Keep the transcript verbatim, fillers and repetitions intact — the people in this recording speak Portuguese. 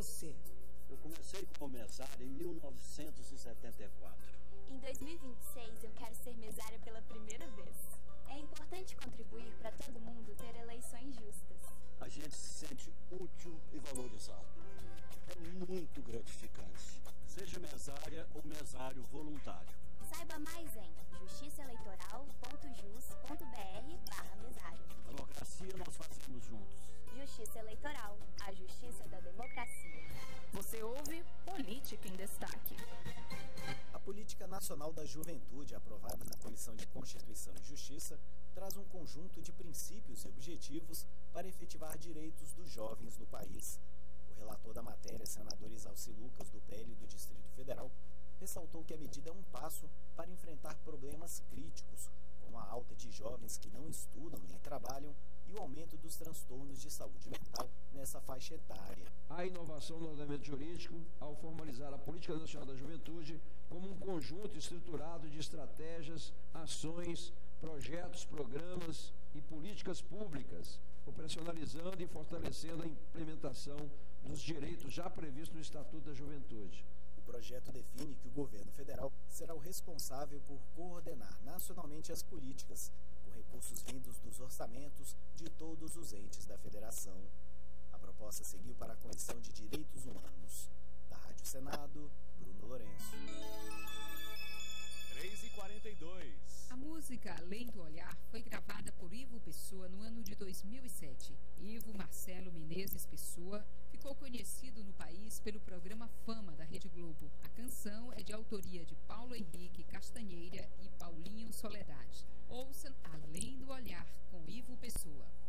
você? Eu comecei como mesário em mil novecentos e setenta e quatro. Em dois mil e vinte e seis, eu quero ser mesária pela primeira vez. É importante contribuir para todo mundo ter eleições justas. A gente se sente útil e valorizado. É muito gratificante. Seja mesária ou mesário voluntário. Saiba mais em justiçaeleitoral.jus.br barra mesário. Democracia nós fazemos juntos. Justiça Eleitoral, a justiça da democracia. Você ouve Política em Destaque. A Política Nacional da Juventude, aprovada na Comissão de Constituição e Justiça, traz um conjunto de princípios e objetivos para efetivar direitos dos jovens no país. O relator da matéria, senador Isalci Lucas, do P L do Distrito Federal, ressaltou que a medida é um passo para enfrentar problemas críticos, como a alta de jovens que não estudam nem trabalham e o aumento dos transtornos de saúde mental nessa faixa etária. A inovação no ordenamento jurídico, ao formalizar a Política Nacional da Juventude como um conjunto estruturado de estratégias, ações, projetos, programas e políticas públicas, operacionalizando e fortalecendo a implementação dos direitos já previstos no Estatuto da Juventude. O projeto define que o governo federal será o responsável por coordenar nacionalmente as políticas, com recursos vindos dos orçamentos de todos os entes da federação. A proposta seguiu para a Comissão de Direitos Humanos. Da Rádio Senado, Bruno Lourenço. três e quarenta e dois. A música Além do Olhar foi gravada por Ivo Pessoa no ano de dois mil e sete. Ivo Marcelo Menezes Pessoa ficou conhecido no país pelo programa Fama da Rede Globo. A canção é de autoria de Paulo Henrique Castanheira e Paulinho Soledade. Ouça Além do Olhar com Ivo Pessoa.